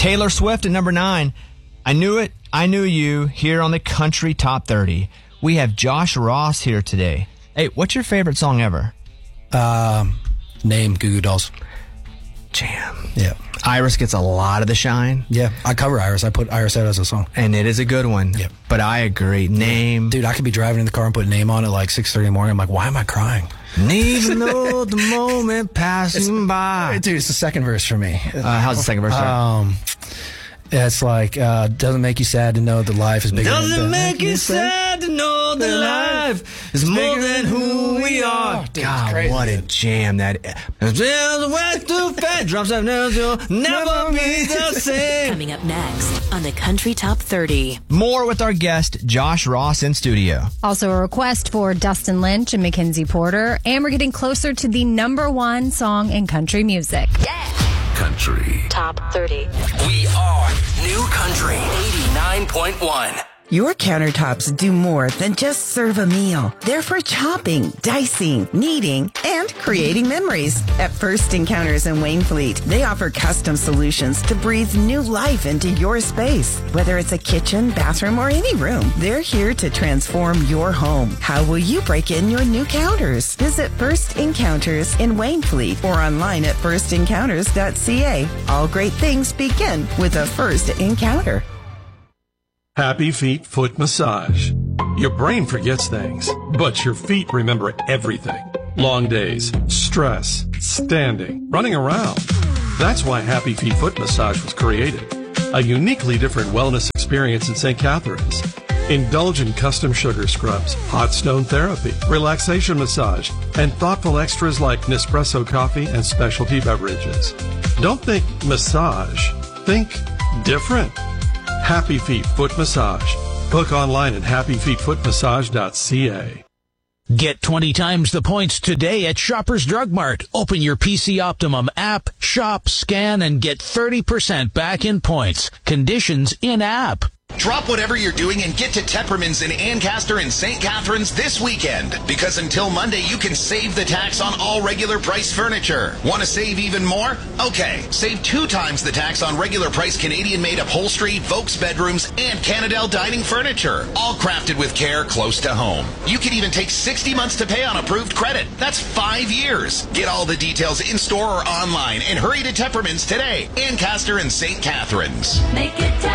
Taylor Swift at number 9. I Knew It, I Knew You here on the Country Top 30. We have Josh Ross here today. Hey, what's your favorite song ever? Name Goo Goo Dolls. Jam. Yeah. Iris gets a lot of the shine. Yeah, I cover Iris. I put Iris out as a song. And it is a good one. Yep. But I agree. Name. Dude, I could be driving in the car and put Name on at like 6:30 in the morning. I'm like, why am I crying? Even though the moment passing by. Dude, it's the second verse for me. How's the second verse start? It's like, doesn't make you sad to know that life is bigger than... Doesn't make you sad to know that life is more than who we are. Dude, God, crazy, what a jam that is. Drums up, you'll never be the same. Coming up next on the Country Top 30. More with our guest, Josh Ross, in studio. Also a request for Dustin Lynch and Mackenzie Porter. And we're getting closer to the number 1 song in country music. Yeah. Country Top 30. We are New Country 89.1. Your countertops do more than just serve a meal. They're for chopping, dicing, kneading, and creating memories. At First Encounters in Waynfleet, they offer custom solutions to breathe new life into your space. Whether it's a kitchen, bathroom, or any room, they're here to transform your home. How will you break in your new counters? Visit First Encounters in Waynfleet or online at firstencounters.ca. All great things begin with a first encounter. Happy Feet Foot Massage. Your brain forgets things, but your feet remember everything. Long days, stress, standing, running around. That's why Happy Feet Foot Massage was created. A uniquely different wellness experience in St. Catharines. Indulge in custom sugar scrubs, hot stone therapy, relaxation massage, and thoughtful extras like Nespresso coffee and specialty beverages. Don't think massage. Think different. Happy Feet Foot Massage. Book online at happyfeetfootmassage.ca. Get 20 times the points today at Shoppers Drug Mart. Open your PC Optimum app, shop, scan, and get 30% back in points. Conditions in-app. Drop whatever you're doing and get to Tepperman's in Ancaster and St. Catharines this weekend. Because until Monday, you can save the tax on all regular price furniture. Want to save even more? Okay, save 2 times the tax on regular price Canadian-made upholstery, Vokes bedrooms, and Canadel dining furniture. All crafted with care close to home. You can even take 60 months to pay on approved credit. That's 5 years. Get all the details in-store or online and hurry to Tepperman's today. Ancaster and St. Catharines. Make it